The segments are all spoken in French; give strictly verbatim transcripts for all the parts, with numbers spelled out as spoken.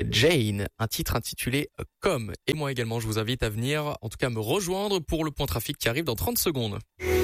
Jane, un titre intitulé Comme. Et moi également, je vous invite à venir, en tout cas me rejoindre pour le point trafic qui arrive dans trente secondes.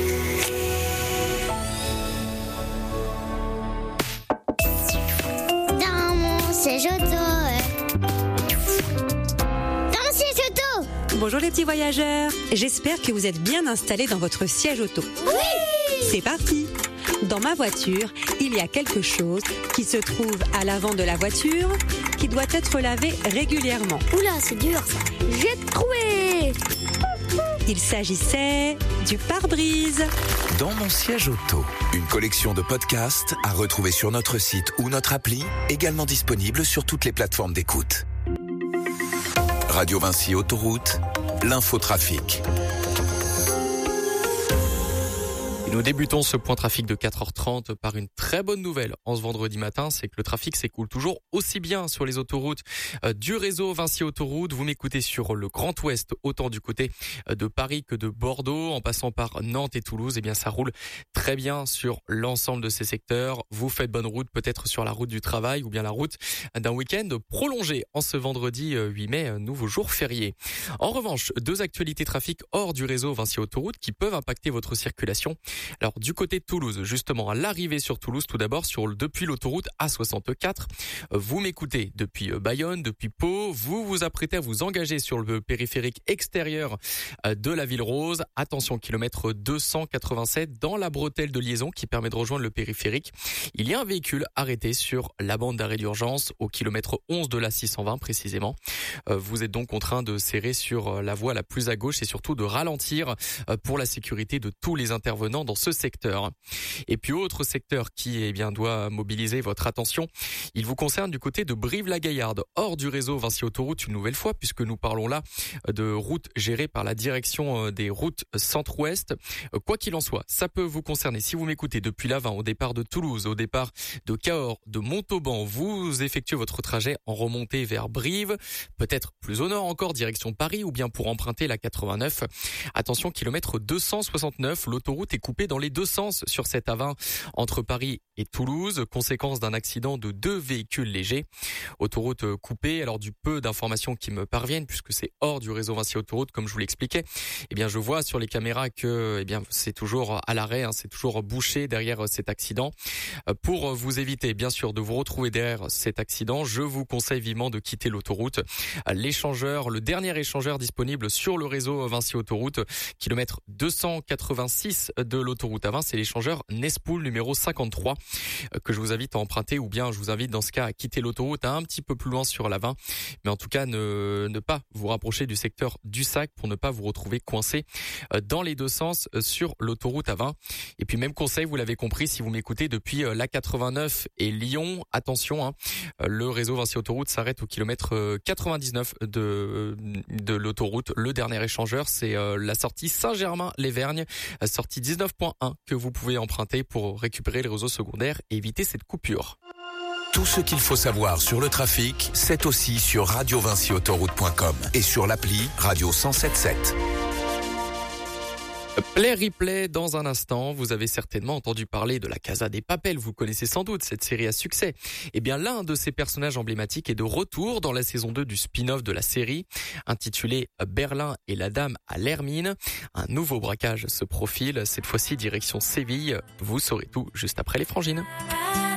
Dans mon siège auto. Dans mon siège auto. Bonjour les petits voyageurs. J'espère que vous êtes bien installés dans votre siège auto. Oui. C'est parti. Dans ma voiture, il y a quelque chose qui se trouve à l'avant de la voiture qui doit être lavé régulièrement. Oula, c'est dur ça. J'ai trouvé. Il s'agissait du pare-brise. Dans mon siège auto, une collection de podcasts à retrouver sur notre site ou notre appli, également disponible sur toutes les plateformes d'écoute. Radio Vinci Autoroute, l'infotrafic. Et nous débutons ce point trafic de quatre heures trente par une très bonne nouvelle en ce vendredi matin, c'est que le trafic s'écoule toujours aussi bien sur les autoroutes euh, du réseau Vinci Autoroute. Vous m'écoutez sur le Grand Ouest, autant du côté de Paris que de Bordeaux, en passant par Nantes et Toulouse. Eh bien, ça roule très bien sur l'ensemble de ces secteurs. Vous faites bonne route, peut-être sur la route du travail ou bien la route d'un week-end prolongé en ce vendredi huit mai, nouveau jour férié. En revanche, deux actualités trafic hors du réseau Vinci Autoroute qui peuvent impacter votre circulation. Alors du côté de Toulouse, justement à l'arrivée sur Toulouse, tout d'abord sur le, depuis l'autoroute A soixante-quatre, vous m'écoutez depuis Bayonne, depuis Pau, vous vous apprêtez à vous engager sur le périphérique extérieur de la Ville Rose. Attention, kilomètre deux cent quatre-vingt-sept dans la bretelle de liaison qui permet de rejoindre le périphérique. Il y a un véhicule arrêté sur la bande d'arrêt d'urgence au kilomètre onze de la six cent vingt précisément. Vous êtes donc contraint de serrer sur la voie la plus à gauche et surtout de ralentir pour la sécurité de tous les intervenants dans ce secteur. Et puis autre secteur qui eh bien doit mobiliser votre attention, il vous concerne du côté de Brive-la-Gaillarde, hors du réseau Vinci Autoroute une nouvelle fois, puisque nous parlons là de routes gérées par la direction des routes centre-ouest. Quoi qu'il en soit, ça peut vous concerner si vous m'écoutez depuis l'Avent, au départ de Toulouse, au départ de Cahors, de Montauban, vous effectuez votre trajet en remontée vers Brive, peut-être plus au nord encore, direction Paris, ou bien pour emprunter la quatre-vingt-neuf. Attention, kilomètre deux cent soixante-neuf, l'autoroute est coupée dans les deux sens sur cette A vingt entre Paris et Toulouse, conséquence d'un accident de deux véhicules légers. Autoroute coupée, alors du peu d'informations qui me parviennent, puisque c'est hors du réseau Vinci Autoroute, comme je vous l'expliquais, eh bien je vois sur les caméras que eh bien c'est toujours à l'arrêt, hein, c'est toujours bouché derrière cet accident. Pour vous éviter bien sûr de vous retrouver derrière cet accident, je vous conseille vivement de quitter l'autoroute. L'échangeur, le dernier échangeur disponible sur le réseau Vinci Autoroute, kilomètre deux cent quatre-vingt-six de l'autoroute A vingt, c'est l'échangeur Nespool numéro cinquante-trois que je vous invite à emprunter, ou bien je vous invite dans ce cas à quitter l'autoroute un petit peu plus loin sur la vingt, mais en tout cas ne, ne pas vous rapprocher du secteur du Sac pour ne pas vous retrouver coincé dans les deux sens sur l'autoroute A vingt. Et puis même conseil, vous l'avez compris, si vous m'écoutez depuis l'A quatre-vingt-neuf et Lyon, attention, hein, le réseau Vinci Autoroute s'arrête au kilomètre quatre-vingt-dix-neuf de, de l'autoroute. Le dernier échangeur, c'est la sortie Saint-Germain-les-Vergnes, sortie dix-neuf point un que vous pouvez emprunter pour récupérer les réseaux secondaires et éviter cette coupure. Tout ce qu'il faut savoir sur le trafic, c'est aussi sur radio vinci autoroute point com et sur l'appli Radio cent soixante-dix-sept. Play Replay dans un instant. Vous avez certainement entendu parler de la Casa des Papel. Vous connaissez sans doute cette série à succès. Eh bien, l'un de ces personnages emblématiques est de retour dans la saison deux du spin-off de la série, intitulé Berlin et la Dame à l'Hermine. Un nouveau braquage se profile, cette fois-ci direction Séville. Vous saurez tout juste après les Frangines.